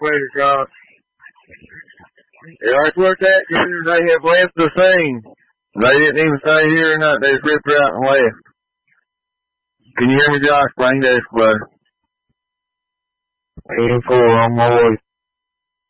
pleasure, Josh. Yeah, that's what that is. They have left the scene. They didn't even stay here or nothing. They just ripped her out and left. Can you hear me, Josh? Bring this, buddy. 84 on my way.